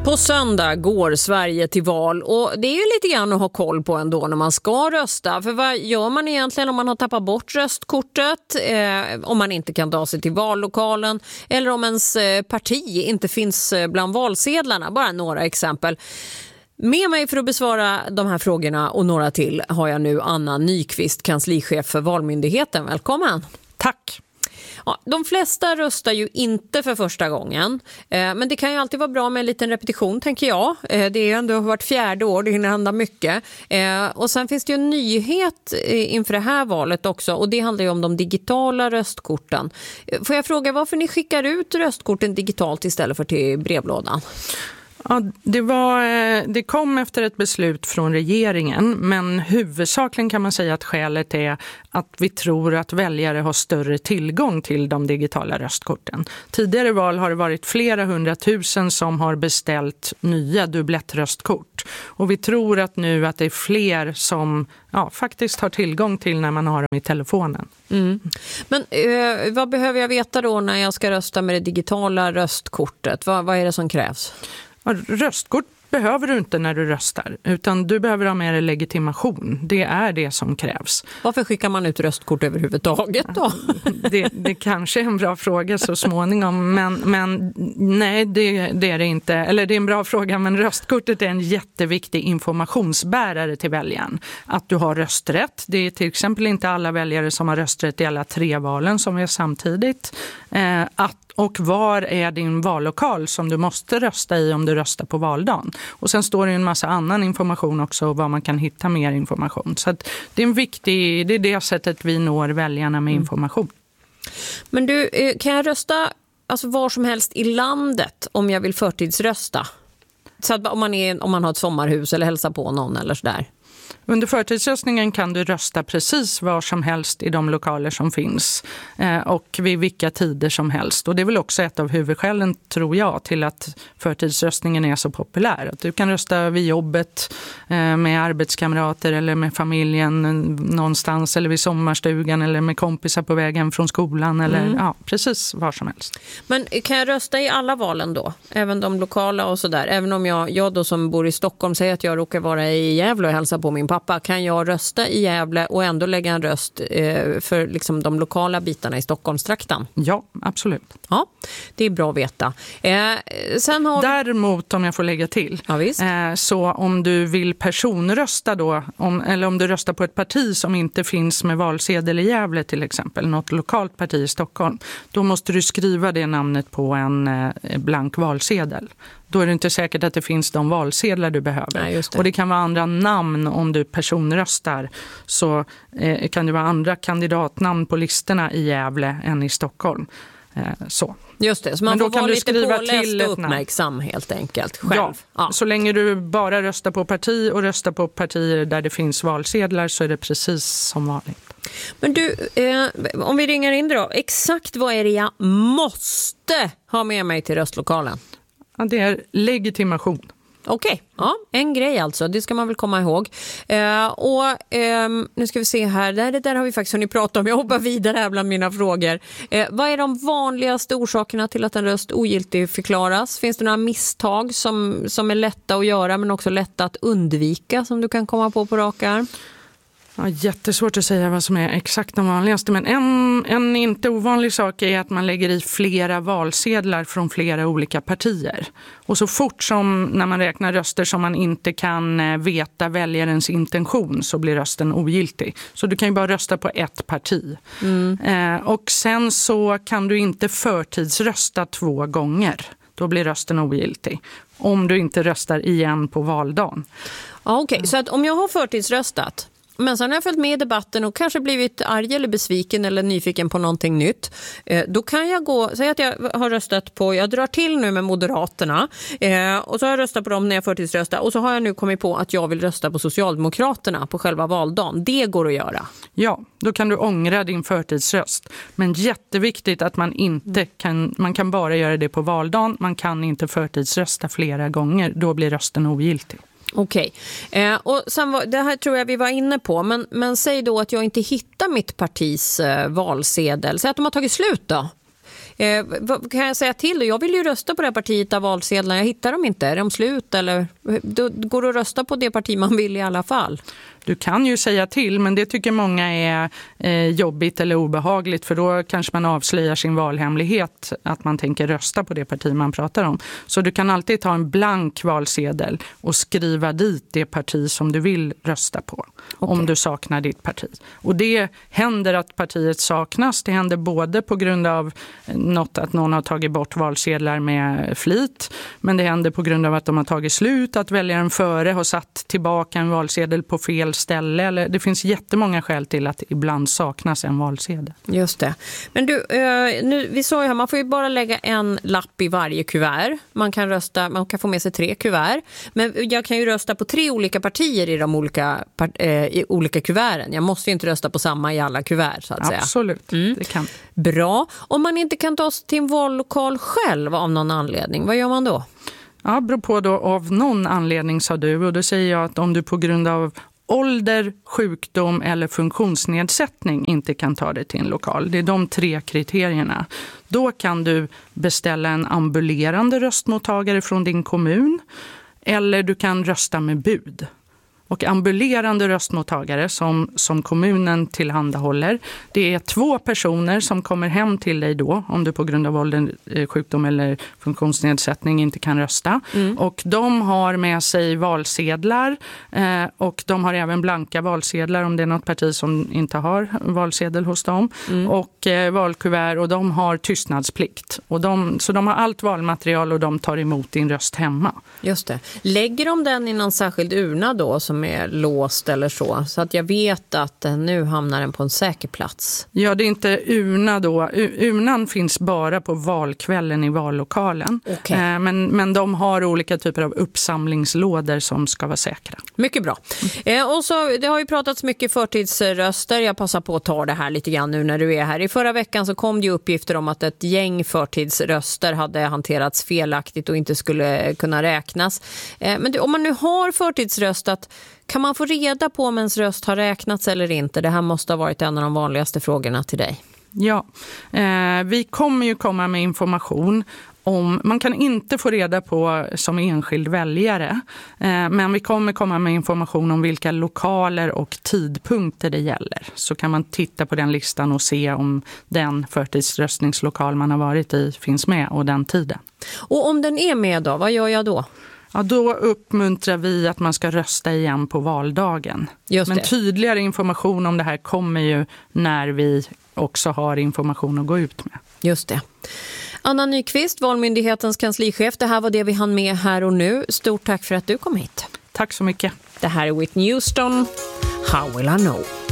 På söndag går Sverige till val och det är ju lite grann att ha koll på ändå när man ska rösta. För vad gör man egentligen om man har tappat bort röstkortet, om man inte kan ta sig till vallokalen eller om ens parti inte finns bland valsedlarna? Bara några exempel. Med mig för att besvara de här frågorna och några till har jag nu Anna Nyqvist, kanslichef för Valmyndigheten. Välkommen! Tack! Ja, de flesta röstar ju inte för första gången, men det kan ju alltid vara bra med en liten repetition, tänker jag. Det är ju ändå vart 4:e år, det hinner hända mycket. Och sen finns det ju en nyhet inför det här valet också, och det handlar ju om de digitala röstkorten. Får jag fråga varför ni skickar ut röstkorten digitalt istället för till brevlådan? Ja, det kom efter ett beslut från regeringen, men huvudsakligen kan man säga att skälet är att vi tror att väljare har större tillgång till de digitala röstkorten. Tidigare val har det varit flera 100 000 som har beställt nya dubblettröstkort. Och vi tror att nu att det är fler som faktiskt har tillgång till när man har dem i telefonen. Mm. Men vad behöver jag veta då när jag ska rösta med det digitala röstkortet? Vad är det som krävs? Röstkort behöver du inte när du röstar, utan du behöver ha med dig legitimation. Det är det som krävs. Varför skickar man ut röstkort överhuvudtaget då? Det kanske är en bra fråga så småningom, men nej, det är det inte. Eller det är en bra fråga, men röstkortet är en jätteviktig informationsbärare till väljaren. Att du har rösträtt. Det är till exempel inte alla väljare som har rösträtt i alla 3 valen som är samtidigt. Och var är din vallokal som du måste rösta i om du röstar på valdagen. Och sen står det en massa annan information också var man kan hitta mer information. Så att det är det sättet vi når väljarna med information. Men du, kan jag rösta alltså var som helst i landet om jag vill förtidsrösta? Så att om man har ett sommarhus eller hälsar på någon eller sådär. Under förtidsröstningen kan du rösta precis var som helst i de lokaler som finns och vid vilka tider som helst. Och det är väl också ett av huvudskälen, tror jag, till att förtidsröstningen är så populär. Att du kan rösta vid jobbet med arbetskamrater eller med familjen någonstans eller vid sommarstugan eller med kompisar på vägen från skolan eller precis var som helst. Men kan jag rösta i alla valen då? Även de lokala och sådär? Även om jag då som bor i Stockholm säger att jag råkar vara i Gävle och hälsa på min pappa, kan jag rösta i Gävle och ändå lägga en röst för liksom de lokala bitarna i Stockholmstrakten? Ja, absolut. Ja, det är bra att veta. Sen har Däremot, om jag får lägga till, så om du vill personrösta då, eller om du röstar på ett parti som inte finns med valsedel i Gävle till exempel, något lokalt parti i Stockholm, då måste du skriva det namnet på en blank valsedel. Då är det inte säkert att det finns de valsedlar du behöver. Nej, just det. Och det kan vara andra namn om du personröstar. Så kan det vara andra kandidatnamn på listorna i Gävle än i Stockholm. Så. Just det, så man får vara lite påläst och uppmärksam namn. Helt enkelt själv. Ja, så länge du bara röstar på parti och röstar på partier där det finns valsedlar så är det precis som vanligt. Men du, om vi ringer in då, exakt vad är det jag måste ha med mig till röstlokalen? Ja, det är legitimation. Okej, ja, en grej alltså, det ska man väl komma ihåg. Nu ska vi se här, det där har vi faktiskt hunnit prata om, jag hoppar vidare här bland mina frågor. Vad är de vanligaste orsakerna till att en röst ogiltig förklaras? Finns det några misstag som är lätta att göra men också lätta att undvika som du kan komma på rak arm? Ja, jättesvårt att säga vad som är exakt de vanligaste, men en inte ovanlig sak är att man lägger i flera valsedlar från flera olika partier. Och så fort som när man räknar röster som man inte kan veta väljarens intention så blir rösten ogiltig. Så du kan ju bara rösta på ett parti. Och sen så kan du inte förtidsrösta 2 gånger. Då blir rösten ogiltig. Om du inte röstar igen på valdagen. Ja, okej. Så att om jag har förtidsröstat men sen har jag följt med i debatten och kanske blivit arg eller besviken eller nyfiken på någonting nytt. Då kan jag säga att jag har röstat på, jag drar till nu med Moderaterna och så har jag röstat på dem när jag förtidsröstar och så har jag nu kommit på att jag vill rösta på Socialdemokraterna på själva valdagen. Det går att göra. Ja, då kan du ångra din förtidsröst. Men jätteviktigt att man kan bara göra det på valdagen. Man kan inte förtidsrösta flera gånger. Då blir rösten ogiltig. Okej. Och sen det här tror jag vi var inne på, men säg då att jag inte hittar mitt partis valsedel. Säg att de har tagit slut då. Vad kan jag säga till då? Jag vill ju rösta på det här partiet av valsedlarna. Jag hittar dem inte. Är de slut eller då går det att rösta på det parti man vill i alla fall? Du kan ju säga till, men det tycker många är jobbigt eller obehagligt, för då kanske man avslöjar sin valhemlighet att man tänker rösta på det parti man pratar om. Så du kan alltid ta en blank valsedel och skriva dit det parti som du vill rösta på, om du saknar ditt parti. Och det händer att partiet saknas. Det händer både på grund av att någon har tagit bort valsedlar med flit, men det händer på grund av att de har tagit slut, att väljaren före har satt tillbaka en valsedel på fel ställe. Eller det finns jättemånga skäl till att ibland saknas en valsedel. Just det. Men du, nu, vi sa ju här, man får ju bara lägga en lapp i varje kuvert. Man kan rösta, man kan få med sig 3 kuvert. Men jag kan ju rösta på 3 olika partier i de olika kuverten. Jag måste ju inte rösta på samma i alla kuvert, så att säga. Absolut, det kan. Bra. Om man inte kan ta sig till en vallokal själv av någon anledning, vad gör man då? Ja, beror på då, av någon anledning, sa du. Och då säger jag att om du på grund av ålder, sjukdom eller funktionsnedsättning inte kan ta dig till en lokal. Det är de 3 kriterierna. Då kan du beställa en ambulerande röstmottagare från din kommun, eller du kan rösta med bud. Och ambulerande röstmottagare som kommunen tillhandahåller, det är 2 personer som kommer hem till dig då, om du på grund av ålder, sjukdom eller funktionsnedsättning inte kan rösta. Och de har med sig valsedlar och de har även blanka valsedlar om det är något parti som inte har valsedel hos dem. Och valkuvert, och de har tystnadsplikt. Så de har allt valmaterial och de tar emot din röst hemma. Just det. Lägger de den i någon särskild urna då som är låst eller så att jag vet att nu hamnar den på en säker plats? Ja, det är inte urna då. Urnan finns bara på valkvällen i vallokalen. Okay. Men de har olika typer av uppsamlingslådor som ska vara säkra. Mycket bra. Och så, det har ju pratats mycket förtidsröster. Jag passar på att ta det här lite grann nu när du är här. I förra veckan så kom det ju uppgifter om att ett gäng förtidsröster hade hanterats felaktigt och inte skulle kunna räknas. Men om man nu har förtidsröstat, kan man få reda på om ens röst har räknats eller inte? Det här måste ha varit en av de vanligaste frågorna till dig. Ja, vi kommer ju komma med information om, man kan inte få reda på som enskild väljare, men vi kommer komma med information om vilka lokaler och tidpunkter det gäller. Så kan man titta på den listan och se om den förtidsröstningslokal man har varit i finns med och den tiden. Och om den är med då, vad gör jag då? Ja, då uppmuntrar vi att man ska rösta igen på valdagen. Men tydligare information om det här kommer ju när vi också har information att gå ut med. Just det. Anna Nyqvist, Valmyndighetens kanslichef. Det här var det vi hann med här och nu. Stort tack för att du kom hit. Tack så mycket. Det här är Whitney Houston. How will I know?